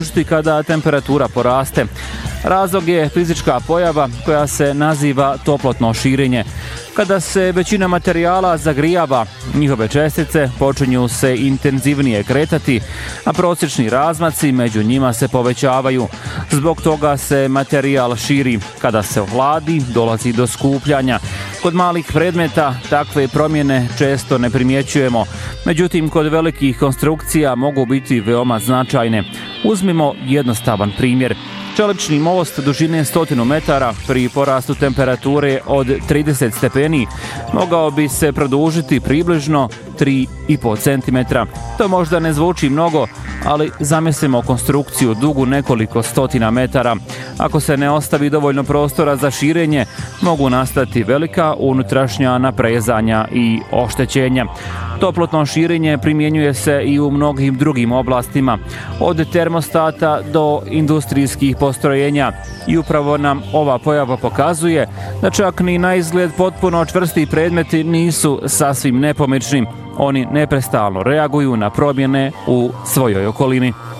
kada temperatura poraste. Razlog je fizička pojava koja se naziva toplotno širenje. Kada se većina materijala zagrijava, njihove čestice počinju se intenzivnije kretati, a prosječni razmaci među njima se povećavaju. Zbog toga se materijal širi. Kada se ohladi, dolazi do skupljanja. Kod malih predmeta takve promjene često ne primjećujemo. Međutim, kod velikih konstrukcija mogu biti veoma značajne. Uzmimo jednostavan primjer. Čelični most dužine 100 metara pri porastu temperature od 30 stepeni mogao bi se produžiti približno 3,5 cm. To možda ne zvuči mnogo, ali zamislimo konstrukciju dugu nekoliko stotina metara. Ako se ne ostavi dovoljno prostora za širenje, mogu nastati velika unutrašnja naprezanja i oštećenja. Toplotno širenje primjenjuje se i u mnogim drugim oblastima, od termostata do industrijskih postrojenja. I upravo nam ova pojava pokazuje da čak ni na izgled potpuno čvrsti predmeti nisu sasvim nepomični. Oni neprestano reaguju na promjene u svojoj okolini.